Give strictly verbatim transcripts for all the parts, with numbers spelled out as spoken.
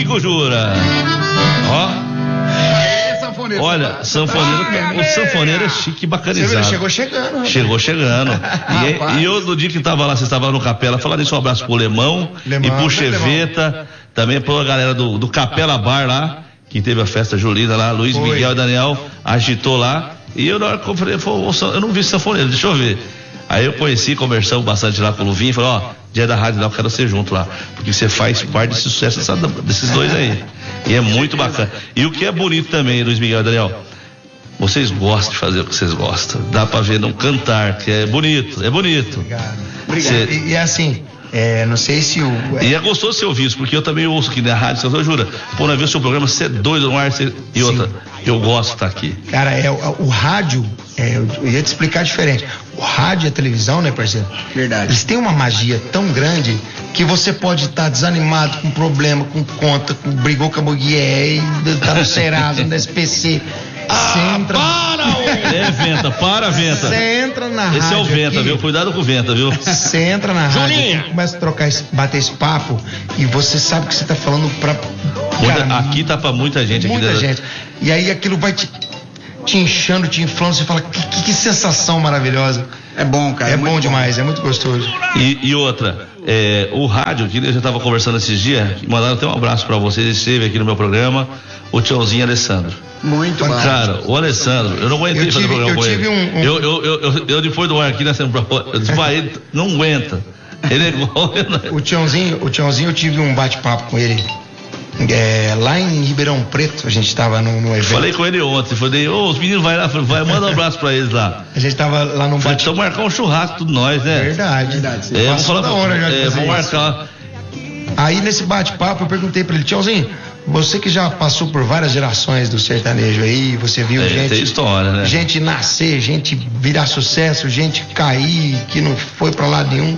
Kiko Jura. Ó. Olha, sanfoneiro, o sanfoneiro é chique e bacanizado. Chegou chegando. Rapaz. Chegou chegando. E, e eu, no dia que estava lá, você estava no Capela, falando isso, um abraço pro Lemão, Lemão e pro Cheveta, também pra galera do, do Capela Bar lá, que teve a festa julina lá, Luiz Foi. Miguel e Daniel agitou lá. E eu, na hora que eu falei, eu não vi sanfoneiro, deixa eu ver. Aí eu conheci, conversamos bastante lá com o Luvinho e falei, ó, dia da rádio lá, eu quero ser junto lá, porque você faz parte desse sucesso dessa, desses dois aí. E é muito bacana. E o que é bonito também, Luiz Miguel e Daniel, vocês gostam de fazer o que vocês gostam. Dá pra ver não cantar, que é bonito, é bonito. Obrigado. Obrigado. Cê... E, e assim, é, não sei se o... E é gostoso ser ouvido, porque eu também ouço aqui na rádio, você jura, pô, na vez o seu programa, você é doido no ar, cê... e outra, Sim. eu gosto de estar aqui. Cara, é, o, o rádio, é, eu ia te explicar diferente. O rádio e a televisão, né, parceiro? Verdade. Eles têm uma magia tão grande que você pode estar tá desanimado, com problema, com conta, com, brigou com a mulher, tá no Serasa, no S P C. Ah, Cê entra... para! É Venta, para Venta. Você entra na rádio. Esse é o Venta, aqui, viu? Cuidado com o Venta, viu? Você entra na Julinha. rádio, começa a trocar, esse, bater esse papo e você sabe que você tá falando pra. Muita, cara, aqui tá pra muita gente. Muita aqui gente. E aí aquilo vai te, te inchando, te inflando, você fala, que, que, que sensação maravilhosa. É bom, cara. É, é bom bom demais, é muito gostoso. E, e outra, é, o rádio, que eu já tava conversando esses dias, mandaram até um abraço pra vocês, ele esteve aqui no meu programa, o tiozinho Alessandro. Muito bom. Cara, o Alessandro, eu não aguentei eu fazer tive, programa eu com tive ele. Um, um... Eu, eu, eu, eu, eu depois do ar aqui, né, eu disse pra ele, não aguenta. Ele é igual. O Tiãozinho, o Tiãozinho, eu tive um bate-papo com ele. É, lá em Ribeirão Preto, a gente estava no, no evento. Falei com ele ontem, falei, ô, oh, os meninos vai lá, vai, manda um abraço pra eles lá. A gente tava lá no bate-papo. Então marcar um churrasco, tudo nós, né? Verdade, verdade. É, vamos falar, hora já é, vamos marcar. Aí nesse bate-papo eu perguntei pra ele, Tiãozinho, você que já passou por várias gerações do sertanejo aí, você viu é, gente, tem história, né? gente nascer, gente virar sucesso, gente cair, que não foi pra lado nenhum.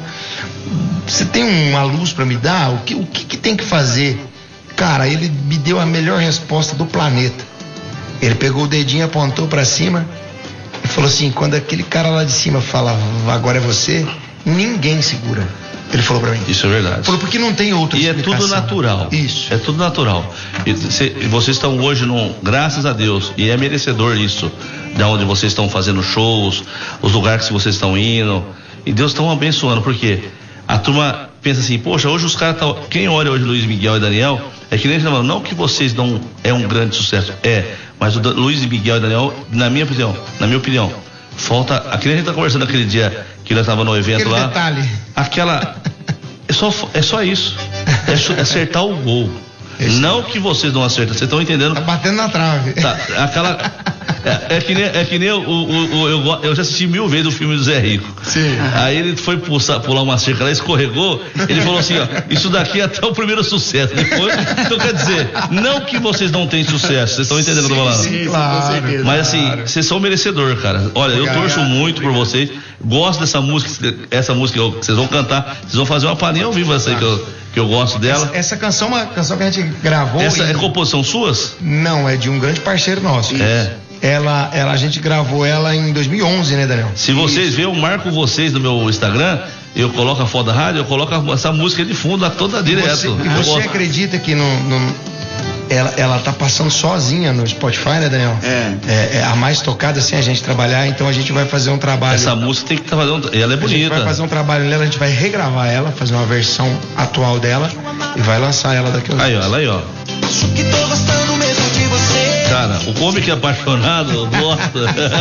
Você tem uma luz pra me dar? O que, o que, que tem que fazer? Cara, ele me deu a melhor resposta do planeta. Ele pegou o dedinho, apontou pra cima e falou assim, quando aquele cara lá de cima fala, agora é você, ninguém segura. Ele falou pra mim. Isso é verdade. Falou, porque não tem outra E explicação. é tudo natural. Isso. É tudo natural. E cê, vocês estão hoje, num, graças a Deus, e é merecedor isso, de onde vocês estão fazendo shows, os lugares que vocês estão indo, e Deus está abençoando, porque a turma pensa assim, poxa, hoje os caras estão, quem olha hoje Luiz Miguel e Daniel, é que nem eles falam, não que vocês não é um grande sucesso, é, mas o da, Luiz Miguel e Daniel, na minha opinião, na minha opinião, falta, aqui a gente tá conversando aquele dia que nós estávamos no evento aquele lá, detalhe. aquela, é só, é só isso, é acertar o gol. Isso. Não que vocês não acertam, vocês estão entendendo? Tá batendo na trave. Tá, aquela. É, é que nem, é que nem o, o, o, eu, eu já assisti mil vezes o filme do Zé Rico. Sim. Aí ele foi pulsar, pular uma cerca lá, escorregou, ele falou assim, ó, isso daqui é até o primeiro sucesso. Depois, então quer dizer, não que vocês não têm sucesso, vocês estão entendendo o que eu tô falando? Sim, claro, certeza, mas assim, claro. Vocês são merecedor, cara. Olha, eu torço muito por vocês, gosto dessa música, essa música que vocês vão cantar, vocês vão fazer uma palhinha ao vivo essa aí que eu, que eu gosto dela. Essa, essa canção é uma canção que a gente gravou. Essa e... é composição suas? Não, é de um grande parceiro nosso. É. Ela, ela, a gente gravou ela em dois mil e onze, né, Daniel? Se vocês verem, eu marco vocês no meu Instagram, eu coloco a foto da rádio, eu coloco essa música de fundo lá toda direto. Você, e você gosto. acredita que no, no, ela, ela tá passando sozinha no Spotify, né, Daniel? É. é. É a mais tocada sem a gente trabalhar, então a gente vai fazer um trabalho. Essa música tem que estar fazendo, ela é bonita. A gente vai fazer um trabalho nela, a gente vai regravar ela, fazer uma versão atual dela e vai lançar ela daqui a uns Aí, ó, aí, ó. Acho que tô gostando mesmo de você. Cara, o homem que é apaixonado gosta.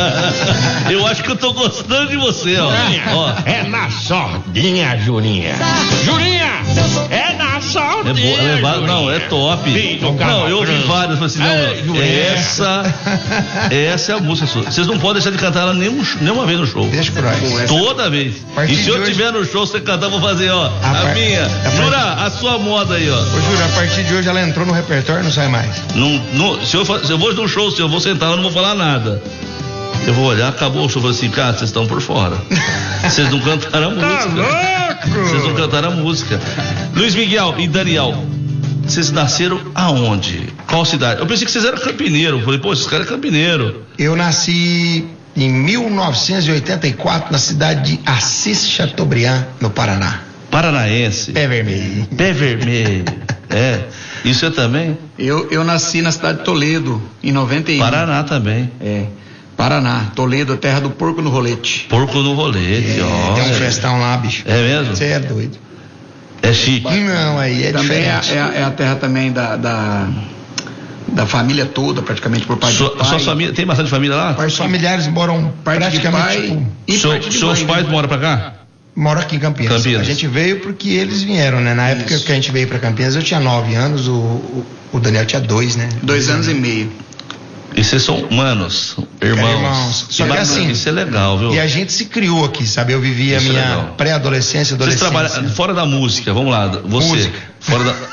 Eu acho que eu tô gostando de você, ó. ó. É na sordinha, Jurinha. Jurinha! É na sordinha. É boa, é, não, é top. Filho, não, eu ouvi várias, falei assim, não, é, essa, essa é a música sua. Vocês não podem deixar de cantar ela nenhum, nenhuma vez no show. Deixa por aí. Toda vez. E se eu hoje... tiver no show, você cantar, vou fazer, ó, a, a par... minha. A Jura, part... a sua moda aí, ó. Ô, Jura, a partir de hoje ela entrou no repertório e não sai mais. Não, não, se, eu, se eu vou no show, se eu vou sentar, eu não vou falar nada. Eu vou olhar, acabou o show, eu vou assim, cara, vocês estão por fora. Vocês não cantaram a música. Tá louco? Vocês não cantaram a música. Luiz Miguel e Daniel, vocês nasceram aonde? Qual cidade? Eu pensei que vocês eram campineiro. Eu falei, pô, esses caras é campineiro. Eu nasci em mil novecentos e oitenta e quatro na cidade de Assis Chateaubriand, no Paraná. Paranaense. Pé vermelho. Pé vermelho. É. E você também? Eu, eu nasci na cidade de Toledo, em noventa e um. Paraná também. É. Paraná, Toledo, terra do porco no rolete. Porco no rolete, é, ó. Tem um festão lá, bicho. É mesmo? Você é doido. É chique. Não, aí é também é, diferente. é, é a terra também da, da, da família toda, praticamente, por parte Sua, de pai. sua família, tem bastante família lá? Os familiares moram parte praticamente... de pai tipo, e Seu, parte de seus mãe, pais né? moram pra cá? Moro aqui em Campinas. Campinas. A gente veio porque eles vieram, né? Na época Isso. que a gente veio pra Campinas, eu tinha nove anos, o, o, o Daniel tinha dois, né? Dois anos e meio. E vocês são manos, irmãos. É, irmãos. Só que bacana, assim, isso é legal, viu? E a gente se criou aqui, sabe? Eu vivi a Isso é minha legal. pré-adolescência, Vocês adolescência. trabalham fora da música, vamos lá, você. Música. Fora da.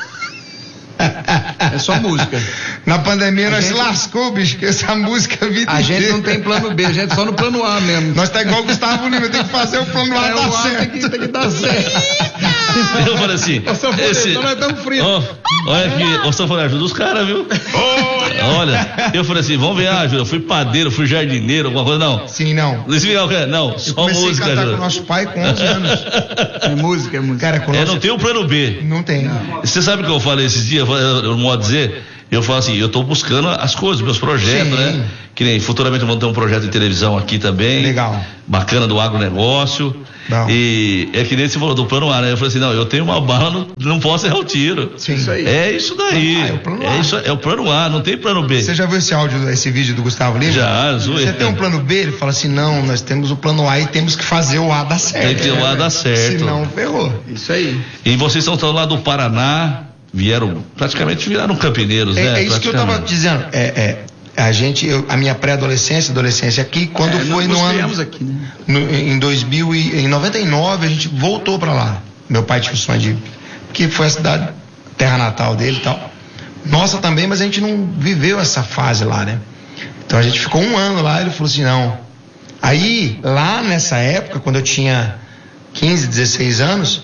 É só música. Na pandemia A nós gente- se lascou, bicho, que essa música a vida A gente inteira. não tem plano B, a gente só no plano A mesmo. Nós tá igual o Gustavo Lima, tem que fazer o plano A É, dar o A certo. tem que, tem que dar certo. Eu falei assim. Ô, seu Fulano, então nós estamos frios. Ó, olha aqui, ô Sanfona, ajuda os caras, viu? Olha, eu falei assim, vamos ver, ah, ajuda. Eu fui padeiro, fui jardineiro, alguma coisa, não. Sim, não. Luiz Miguel, quer? Não, Eu só comecei música, a cantar ajuda. com nosso pai com onze anos. É música, é música. Cara, com É, nosso... não tem o plano B. Não tem. Você sabe o que eu falei esses dias? Eu, eu, eu não vou dizer. Eu falo assim, eu estou buscando as coisas, meus projetos, Sim. né? Que nem futuramente eu vou ter um projeto de televisão aqui também. Legal. Bacana do agronegócio. Bom. E é que nem você falou do plano A, né? Eu falei assim, não, eu tenho uma bala, não, não posso errar o tiro. Sim. Isso aí. É isso daí. Ah, é o plano é, A. isso, é o plano A, não tem plano B. Você já viu esse áudio, esse vídeo do Gustavo Lima? Já, zoei. Você tem um plano B? Ele fala assim, não, nós temos o plano A e temos que fazer o A dar certo. Tem que ter o A dar certo. Senão, ferrou. Isso aí. E vocês estão lá do Paraná, vieram, praticamente viraram campineiros, É, né? é isso que eu tava dizendo. É, é, a gente, eu, a minha pré-adolescência, adolescência aqui, quando É, foi nós no ano... criamos aqui, né? No, em dois mil e, em noventa e nove a gente voltou pra lá. Meu pai tinha o sonho de que foi a cidade terra natal dele e tal. Nossa também, mas a gente não viveu essa fase lá, né? Então a gente ficou um ano lá, ele falou assim, não. Aí, lá nessa época, quando eu tinha quinze, dezesseis anos,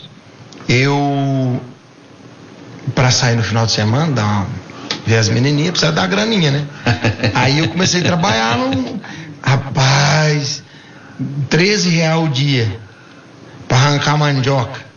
eu pra sair no final de semana, dar uma, ver as menininhas, precisa dar graninha, né? Aí eu comecei a trabalhar no... Rapaz, treze reais o dia pra arrancar mandioca.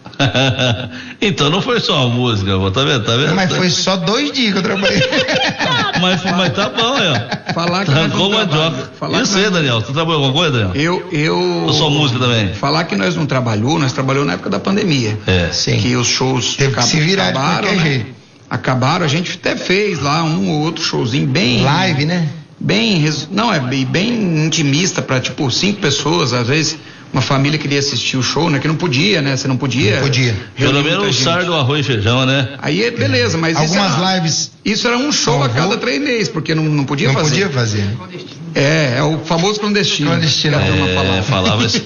Então não foi só a música, pô, tá vendo? Tá vendo? Mas foi só dois dias que eu trabalhei. Mas, mas tá bom, ó. Falar que nós Arrancou não mandioca. trabalha- falar Eu que sei, nós- Daniel. Tu trabalhou alguma coisa, Daniel? Eu, eu... Ou só música também? Falar que nós não trabalhou, nós trabalhamos na época da pandemia. É. Sim. Que os shows Teve que acab- se virar de acabaram, qualquer né? jeito. Acabaram, a gente até fez lá um ou outro showzinho bem... Live, né? Bem, res- não, é bem, bem intimista pra, tipo, cinco pessoas, às vezes uma família queria assistir o show, né? Que não podia, né? Você não podia. Não podia. Pelo reunir menos muita o gente. sar do arroz e feijão, né? Aí, é beleza, mas isso Algumas era, lives isso era um show a Salvou. cada três meses, porque não, não podia não fazer. podia fazer. É, é o famoso clandestino. Clandestino. que a turma É, falava. falava isso.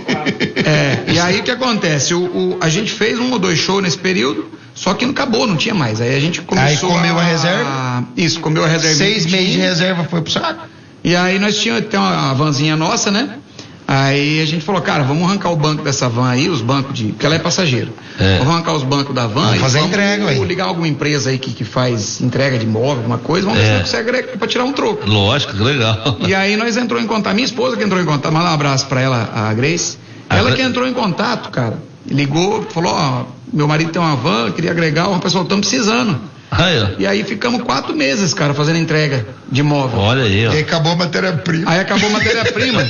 É, e aí o que acontece? O, o- a gente fez um ou dois shows nesse período, só que não acabou, não tinha mais. Aí a gente começou Aí comeu a a reserva? Isso, comeu a reserva. Seis meses de reserva foi pro saco. E aí nós tínhamos tem uma vanzinha nossa, né? Aí a gente falou, cara, vamos arrancar o banco dessa van aí, os bancos de. Porque ela é passageiro. É. Vamos arrancar os bancos da van Vamos e fazer vamos entrega, ué. ligar alguma empresa aí que, que faz entrega de imóvel, alguma coisa, vamos É. ver se nós consegue pra tirar um troco. Lógico, que legal. E aí nós entrou em contato, minha esposa que entrou em contato, manda um abraço pra ela, a Grace. A Ela Gra- que entrou em contato, cara. Ligou, falou, ó, meu marido tem uma van, queria agregar, uma pessoa, estamos precisando. Aí, ó. E aí ficamos quatro meses, cara, fazendo entrega de imóvel. Olha aí, ó. E acabou a matéria-prima. Aí acabou a matéria-prima.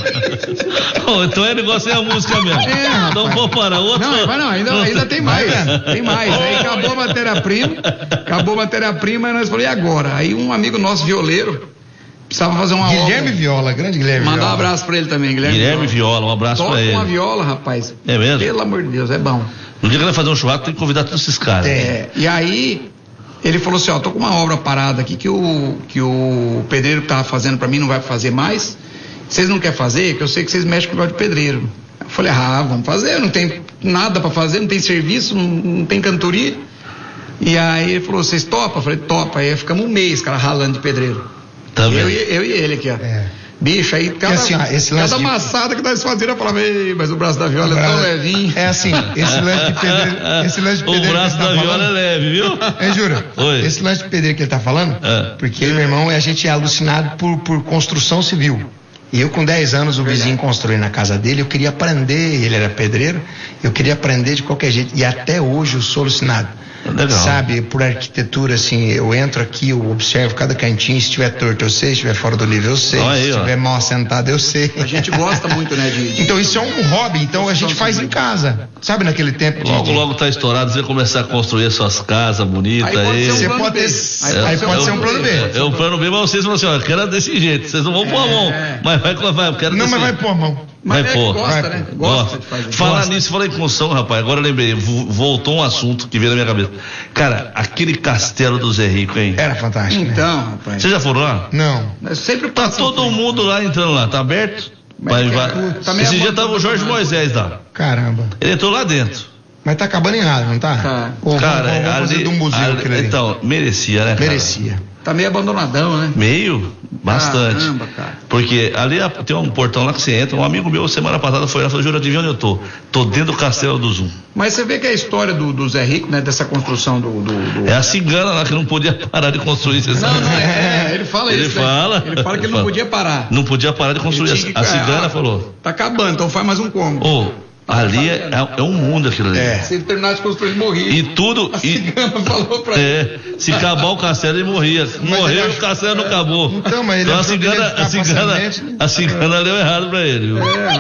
Oh, então é negócio é a música mesmo. É, rapaz. Não vou parar. Outro... Não, mas não, ainda, ainda tem mais. Tem mais. Aí acabou a matéria-prima. Acabou a matéria-prima e nós falamos, e agora? Aí um amigo nosso, violeiro, precisava fazer uma Guilherme obra. Viola, grande Guilherme Mandar um Viola. abraço pra ele também, Guilherme, Guilherme Viola, um abraço Toca pra ele. uma viola, rapaz. É mesmo? Pelo amor de Deus, é bom. No dia que ele vai fazer um churrasco, tem que convidar todos esses caras. É, e aí ele falou assim, ó, tô com uma obra parada aqui que o, que o pedreiro que tava fazendo pra mim não vai fazer mais. Vocês não querem fazer? Que eu sei que vocês mexem com o negócio de pedreiro. Eu falei, ah, vamos fazer, não tem nada pra fazer, não tem serviço, não, não tem cantoria. E aí ele falou, vocês topam? Eu falei, topa. Aí ficamos um mês, cara, ralando de pedreiro. Tá vendo? Eu, e- eu e ele aqui, ó. É. Bicho, aí cada, assim, ó, esse lance cada de- amassada que nós fazíamos, eu falava, ei, mas o braço da viola é tão levinho. É assim, esse lance de pedreiro, esse lance de O pedreiro braço que ele da tá viola é falando, leve, viu? é, jura? Oi. Esse lance de pedreiro que ele tá falando, É. porque meu irmão, a gente é alucinado por, por construção civil. E eu com dez anos, o vizinho construiu na casa dele, eu queria aprender, ele era pedreiro, eu queria aprender de qualquer jeito. E até hoje eu sou alucinado. Legal. Sabe, por arquitetura, assim, eu entro aqui, eu observo cada cantinho, se estiver torto eu sei, se estiver fora do nível eu sei, aí, se estiver mal assentado eu sei. A gente gosta muito, né, de... Então isso é um hobby, então a gente faz em casa, sabe, naquele tempo. Logo, de... logo tá estourado, você vai começar a construir as suas casas bonitas aí. Você pode ter... Aí, aí pode ser um plano B. É um plano B, mas vocês falam assim, ó, eu quero desse jeito, vocês não vão pôr a mão, mas vai, vai, eu quero Não, mas vai jeito. pôr a mão. Vai Mas pôr. é gosta, vai, né? Gosta, gosta de fazer. Falar gosta. nisso, falei em construção, rapaz, agora eu lembrei, voltou um assunto que veio na minha cabeça. Cara, aquele castelo do Zé Rico, hein? Era fantástico. Então, né? rapaz. Vocês já foram lá? Não. Eu sempre Tá todo mundo lá entrando lá, tá aberto? Vai, vai. Também Esse é dia tava o Jorge Moisés lá. Caramba. Ele entrou lá dentro. Mas tá acabando errado, não tá? Tá. Ou Cara, vamos, vamos fazer ali, de um museu ali, aquele ali. Então, merecia, né, cara? Merecia. Tá meio abandonadão, né? Meio? Bastante. Caramba, cara. Porque ali tem um portão lá que você entra. Um amigo meu, semana passada, foi lá e falou: Júlio, adivinha onde eu tô? Tô dentro do castelo do Zoom. Mas você vê que a história do, do Zé Rico, né? Dessa construção do, do, do... É a cigana lá que não podia parar de construir. Você não, sabe? não, é, ele fala ele isso. Fala, né? Ele fala que ele não podia parar. Não podia parar de construir. Que, a cigana ah, falou. Tá acabando, então faz mais um cômodo. Oh, ali é, é um mundo aquilo ali. É. Se ele terminasse de construir, ele morria. E tudo. A cigana e, falou pra é, ele. Se acabar o castelo, ele morria. Mas Morreu, ele o castelo não acabou. Então, mas ele então a cigana, a cigana, a cigana deu errado pra ele.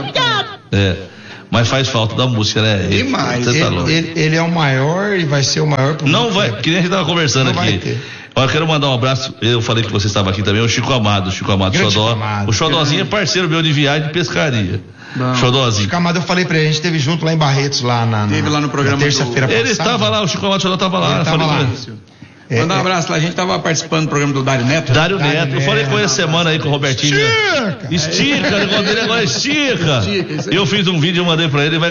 É, é. Mas faz falta da música, né? Demais. Ele, ele, tá ele, ele é o maior e vai ser o maior. Por não vai, tempo. que nem a gente tava conversando não aqui. Eu quero mandar um abraço. Eu falei que você estava aqui também, o Chico Amado, o Chico Amado Grande Xodó. Chico Amado. O Xodózinho é parceiro meu de viagem de pescaria. Bom. Xodózinho. Chico Amado, eu falei pra ele, a gente teve junto lá em Barretos, lá na. Teve lá no programa. Terça-feira do... Ele estava lá, o Chico Amado Xodó estava lá. Ele tava lá. É, Mandar um abraço lá, a gente tava participando do programa do Dário Neto. Dário Neto, Dário eu Neto. falei com ele essa semana aí com o Robertinho. Estica! Estica, o negócio dele agora é estica. estica eu fiz um vídeo, eu mandei pra ele, vai